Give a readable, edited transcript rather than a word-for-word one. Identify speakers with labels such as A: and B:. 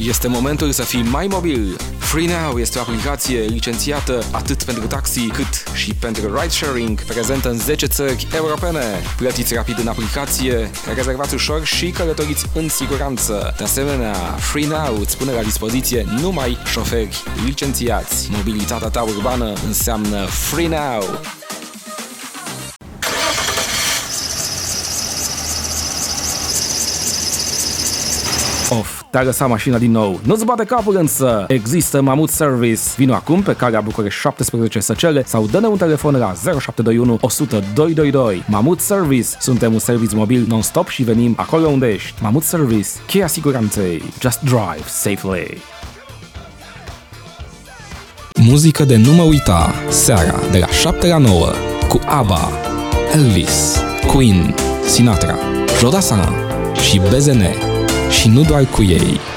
A: Este momentul să fii mai mobil. FreeNow este o aplicație licențiată atât pentru taxi cât și pentru ride-sharing, prezentă în 10 țări europene. Plătiți rapid în aplicație, rezervați ușor și călătoriți în siguranță. De asemenea, FreeNow îți pune la dispoziție numai șoferi licențiați. Mobilitatea ta urbană înseamnă FreeNow. Te-a lăsat mașina din nou. Nu-ți bate capul însă! Există Mamut Service. Vino acum pe calea București 17 Săcele sau dă-ne un telefon la 0721 100 222. Mamut Service. Suntem un serviciu mobil non-stop și venim acolo unde ești. Mamut Service. Cheia siguranței. Just drive safely.
B: Muzică de nu mă uita. Seara de la 7 la 9 cu ABBA, Elvis, Queen, Sinatra, Jodasana și BZN. Și nu doar cu ei.